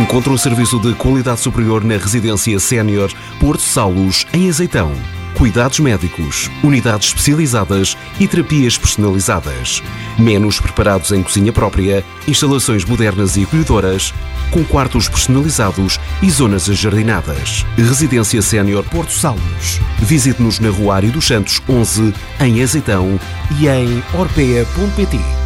Encontre um serviço de qualidade superior na Residência Sénior Porto Salos, em Azeitão. Cuidados médicos, unidades especializadas e terapias personalizadas. Menus preparados em cozinha própria, instalações modernas e acolhedoras, com quartos personalizados e zonas ajardinadas. Residência Sénior Porto Salos. Visite-nos na Rua Ário dos Santos 11, em Azeitão e em orpea.pt.